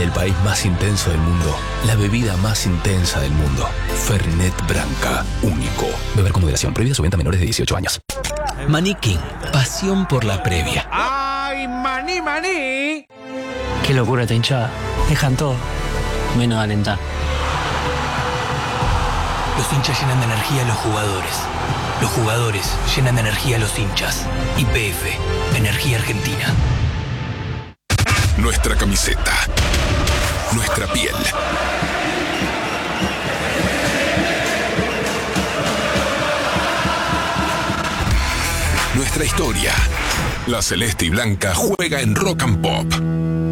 del país más intenso del mundo. La bebida más intensa del mundo. Fernet Branca. Único. Beber con moderación. Prohibida su venta a menores de 18 años. Maní King. Pasión por la previa. ¡Ay, maní, maní! Qué locura esta hinchada. Dejan todo, menos alentar. Los hinchas llenan de energía a los jugadores. Los jugadores llenan de energía a los hinchas. YPF, Energía Argentina. Nuestra camiseta. Nuestra piel. Nuestra historia. La celeste y blanca juega en Rock and Pop.